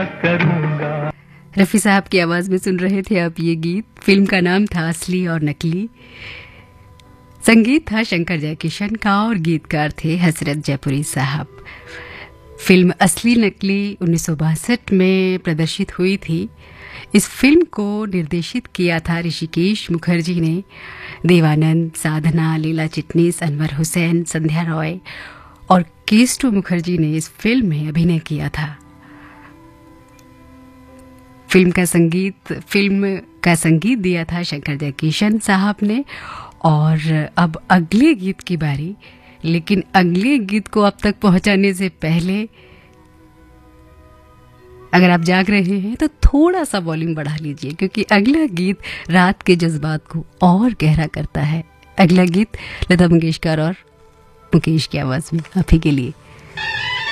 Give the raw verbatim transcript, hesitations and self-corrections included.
करूंगा। रफ़ी साहब की आवाज़ में सुन रहे थे आप ये गीत। फिल्म का नाम था असली और नकली। संगीत था शंकर जयकिशन का और गीतकार थे हसरत जयपुरी साहब। फिल्म असली नकली उन्नीस सौ बासठ में प्रदर्शित हुई थी। इस फिल्म को निर्देशित किया था ऋषिकेश मुखर्जी ने। देवानंद, साधना, लीला चिटनीस, अनवर हुसैन, संध्या रॉय और केस्टो मुखर्जी ने इस फिल्म में अभिनय किया था। फिल्म का संगीत फिल्म का संगीत दिया था शंकर जयकिशन साहब ने। और अब अगले गीत की बारी। लेकिन अगले गीत को आप तक पहुंचाने से पहले अगर आप जाग रहे हैं तो थोड़ा सा वॉल्यूम बढ़ा लीजिए, क्योंकि अगला गीत रात के जज्बात को और गहरा करता है। अगला गीत लता मंगेशकर और मुकेश की आवाज में आप ही के लिए।